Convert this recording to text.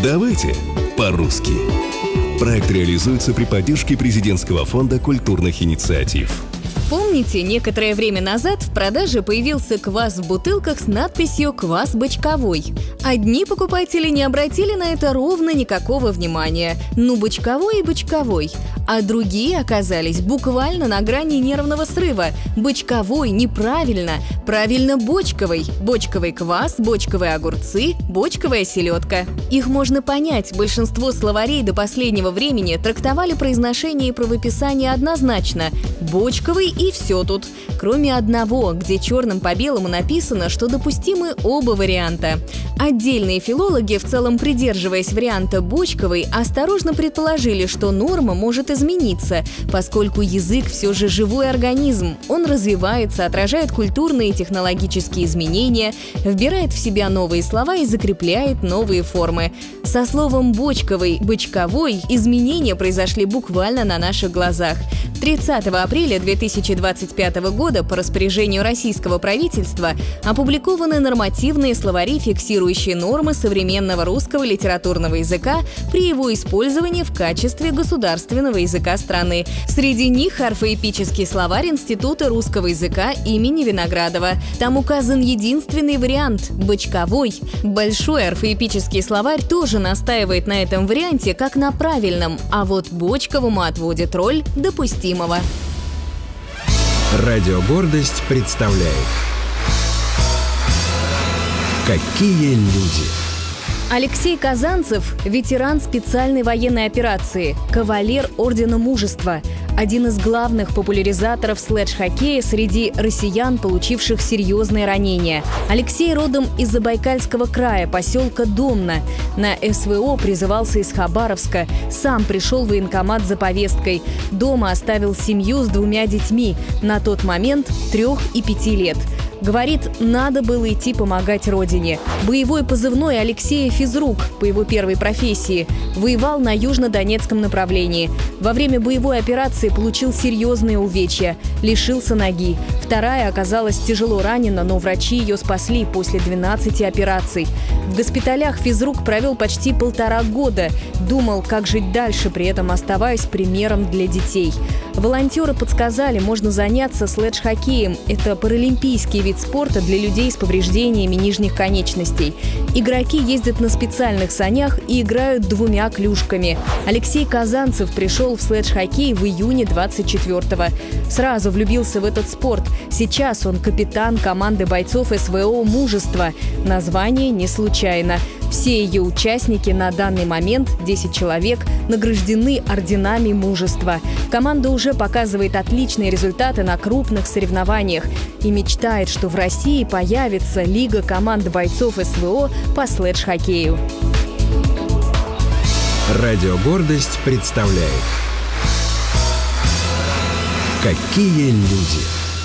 Давайте по-русски. Проект реализуется при поддержке Президентского фонда культурных инициатив. Помните, некоторое время назад в продаже появился квас в бутылках с надписью «Квас бочковой». Одни покупатели не обратили на это ровно никакого внимания. Ну, бочковой и бочковой. А другие оказались буквально на грани нервного срыва. Бочковой неправильно. Правильно бочковый. Бочковый квас, бочковые огурцы, бочковая селедка. Их можно понять. Большинство словарей до последнего времени трактовали произношение и правописание однозначно. Бочковый и все тут. Кроме одного, где черным по белому написано, что допустимы оба варианта. Отдельные филологи, в целом придерживаясь варианта бочковый, осторожно предположили, что норма может измениться, поскольку язык все же живой организм. Он развивается, отражает культурные и технологические изменения, вбирает в себя новые слова и закрепляет новые формы. Со словом «бочковый», «бочковой» изменения произошли буквально на наших глазах. 30 апреля 2025 года по распоряжению российского правительства опубликованы нормативные словари, фиксирующие нормы современного русского литературного языка при его использовании в качестве государственного языка страны. Среди них орфоэпический словарь Института русского языка имени Виноградова. Там указан единственный вариант – бочковой. Большой орфоэпический словарь тоже настаивает на этом варианте как на правильном, а вот бочковому отводит роль допустимого. Радио «Гордость» представляет «Какие люди». Алексей Казанцев – ветеран специальной военной операции, кавалер Ордена Мужества, один из главных популяризаторов слэдж-хоккея среди россиян, получивших серьезные ранения. Алексей родом из Забайкальского края, поселка Домна. На СВО призывался из Хабаровска, сам пришел в военкомат за повесткой. Дома оставил семью с 2 детьми, на тот момент 3 и 5 лет. Говорит, надо было идти помогать родине. Боевой позывной Алексея «Физрук» по его первой профессии. Воевал на южно-донецком направлении. Во время боевой операции получил серьезные увечья. Лишился ноги. Вторая оказалась тяжело ранена, но врачи ее спасли после 12 операций. В госпиталях «Физрук» провел почти 1,5 года. Думал, как жить дальше, при этом оставаясь примером для детей. Волонтеры подсказали, можно заняться слэдж-хоккеем. Это паралимпийский вид спорта для людей с повреждениями нижних конечностей. Игроки ездят на специальных санях и играют 2 клюшками. Алексей Казанцев пришел в слэдж-хоккей в июне 24-го. Сразу влюбился в этот спорт. Сейчас он капитан команды бойцов СВО «Мужество». Название не случайно. Все ее участники на данный момент, 10 человек, награждены орденами мужества. Команда уже показывает отличные результаты на крупных соревнованиях и мечтает, что в России появится лига команд бойцов СВО по слэдж-хоккею. Радио «Гордость» представляет «Какие люди».